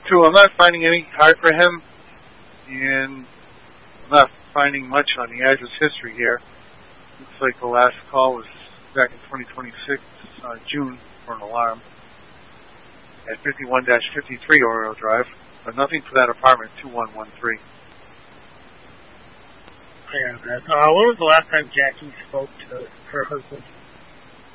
Two, I'm not finding any card for him, and I'm not finding much on the address history here. Looks like the last call was back in 2026, June, for an alarm at 51-53 Oriole Drive, but nothing for that apartment, 2113. I got that. When was the last time Jackie spoke to her husband?